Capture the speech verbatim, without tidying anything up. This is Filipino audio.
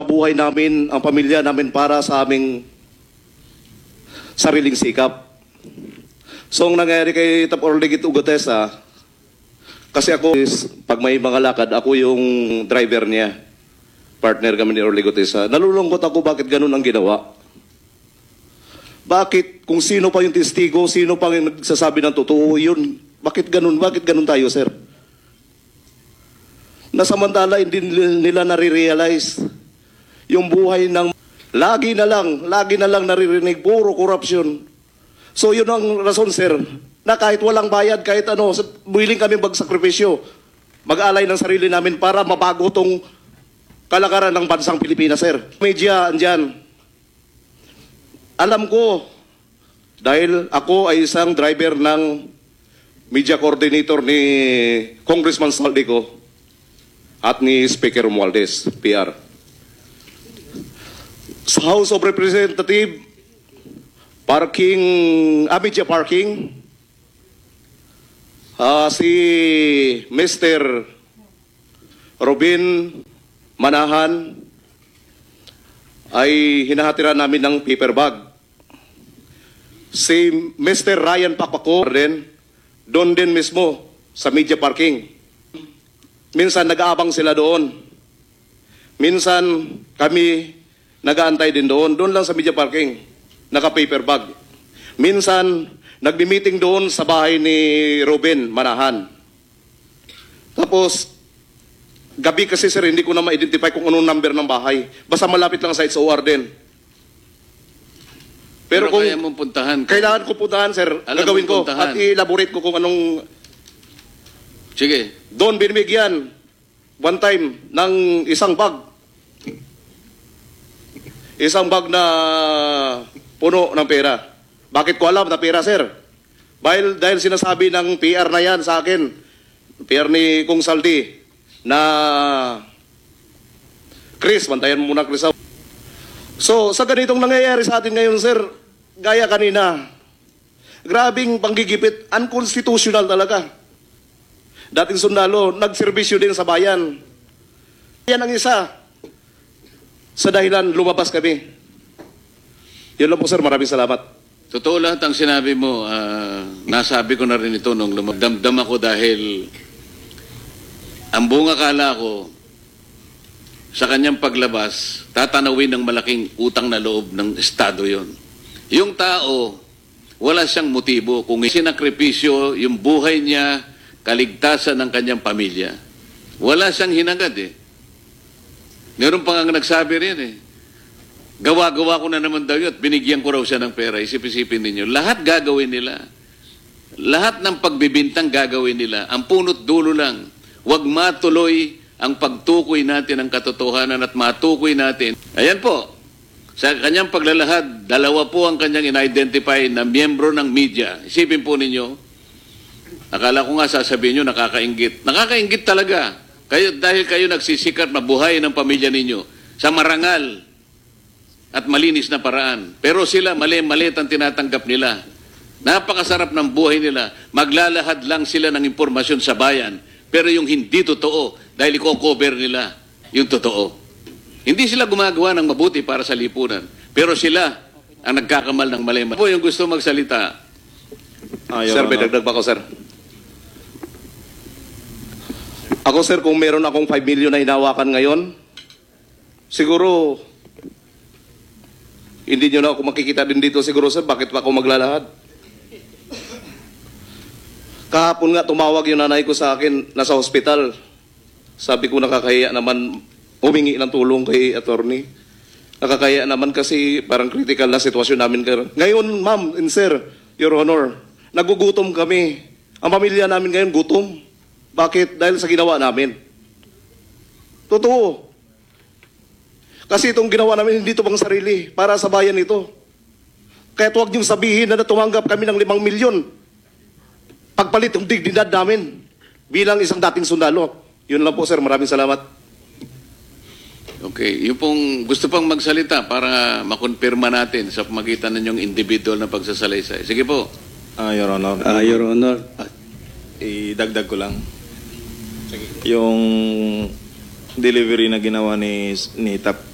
buhay namin, ang pamilya namin para sa aming sariling sikap. So, ang nangyari kay Tap Orligit Ugotesa, kasi ako, pag may mga lakad, ako yung driver niya. Partner kami ni Orligotesa. Nalulungkot ako bakit ganun ang ginawa. Bakit, kung sino pa yung testigo, sino pa yung nagsasabi ng totoo, yun, bakit ganun, bakit ganun tayo, sir? Nasamantala, hindi nila nare-realize yung buhay ng, lagi na lang, lagi na lang naririnig, puro korupsyon. So yun ang rason, sir, na kahit walang bayad, kahit ano, willing kami magsakripisyo, mag-alay ng sarili namin para mabago tong kalakaran ng bansang Pilipinas, sir. Media, andyan. Alam ko, dahil ako ay isang driver ng media coordinator ni Congressman Saldico at ni Speaker Romualdez, P R. Sa House of Representatives, parking, ah, media parking, uh, si Mister Robin Manahan ay hinahatiran namin ng paper bag. Si Mister Ryan Papaco din, doon din mismo sa media parking. Minsan nag-aabang sila doon. Minsan kami nag-aantay din doon. Doon lang sa media parking. Naka-paper bag. Minsan nagbi-meeting doon sa bahay ni Robin Manahan. Tapos gabi kasi, sir, hindi ko na ma-identify kung anong number ng bahay. Basta malapit lang sa O R din. Pero, Pero kung kaya mong puntahan. Kailangan ko puntahan, sir. Gagawin ko. At i-elaborate ko kung anong... Sige. Doon binibigyan, one time, ng isang bag. Isang bag na puno ng pera. Bakit ko alam na pera, sir? Dahil, dahil sinasabi ng P R na yan sa akin, P R ni Kung Saldi, na Chris, bantayan mo muna, Chris. So, sa ganitong nangyayari sa atin ngayon, sir, gaya kanina, grabing panggigipit, unconstitutional talaga. Dating sundalo, nagserbisyo din sa bayan. Yan ang isa sa dahilan lumabas kami. Yun lang po, sir. Maraming salamat. Totoo lahat ang sinabi mo. Uh, nasabi ko na rin ito nung lumagdamdam ako dahil ang buong akala ko sa kanyang paglabas, tatanawin ng malaking utang na loob ng Estado yon. Yung tao, wala siyang motibo kung sinakripisyo yung buhay niya, kaligtasan ng kanyang pamilya. Wala siyang hinagad eh. Meron pa nga nagsabi rin eh. Gawa-gawa ko na naman daw yun at binigyan ko raw siya ng pera. Isip-isipin ninyo. Lahat gagawin nila. Lahat ng pagbibintang gagawin nila. Ang punot dulo lang. Huwag matuloy ang pagtukoy natin ng katotohanan at matukoy natin. Ayan po. Sa kanyang paglalahad, dalawa po ang kanyang in-identify na miyembro ng media. Isipin po ninyo. Akala ko nga sasabihin nyo, nakakaingit. Nakakaingit talaga. Kayo, dahil kayo nagsisikat mabuhay ng pamilya ninyo sa marangal at malinis na paraan. Pero sila, mali-malit ang tinatanggap nila. Napakasarap ng buhay nila. Maglalahad lang sila ng impormasyon sa bayan. Pero yung hindi totoo, dahil i-cover nila yung totoo. Hindi sila gumagawa ng mabuti para sa lipunan. Pero sila ang nagkakamal ng mali. Po yung gusto magsalita. Ah, sir, may dagdag pa ko, sir. Ako, sir, kung meron akong five million na hinawakan ngayon, siguro, hindi nyo na ako makikita din dito siguro, sir, bakit pa ako maglalahad? Kahapon nga, tumawag yung nanay ko sa akin, nasa hospital. Sabi ko, nakakahiya naman, humingi ng tulong kay attorney. Nakakahiya naman kasi parang critical na sitwasyon namin. Ngayon, ma'am and sir, your honor, nagugutom kami. Ang pamilya namin ngayon, gutom. Bakit? Dahil sa ginawa namin. Totoo. Kasi itong ginawa namin, hindi ito pang sarili. Para sa bayan ito. Kaya huwag niyong sabihin na tumanggap kami ng limang milyon. Pagpalit yung dignidad namin bilang isang dating sundalo. Yun lang po, sir. Maraming salamat. Okay. Yung pong gusto pang magsalita para makonfirma natin sa pamagitan ng yung individual na pagsasalaysay. Sige po. Ah, Your Honor. Ah, Your Honor. Ah, idagdag ko lang. Yung delivery na ginawa ni ni Tap